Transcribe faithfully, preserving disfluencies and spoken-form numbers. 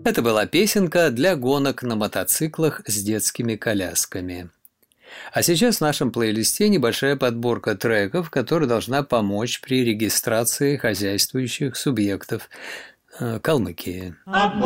Это была песенка для гонок на мотоциклах с детскими колясками. А сейчас в нашем плейлисте небольшая подборка треков, которая должна помочь при регистрации хозяйствующих субъектов Калмыкии.